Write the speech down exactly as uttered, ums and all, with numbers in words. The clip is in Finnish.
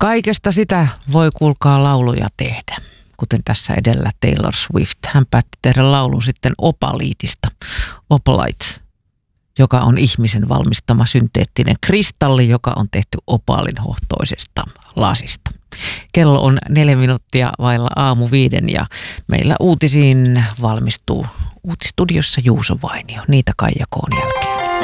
Kaikesta sitä voi kuulkaa lauluja tehdä. Kuten tässä edellä Taylor Swift. Hän päätti tehdä laulun sitten opaliitista. Opalite, joka on ihmisen valmistama synteettinen kristalli, joka on tehty opaalinhohtoisesta lasista. Kello on neljä minuuttia vailla aamu viiden ja meillä uutisiin valmistuu uutistudiossa Juuso Vainio. Niitä Kaija Koon jälkeen.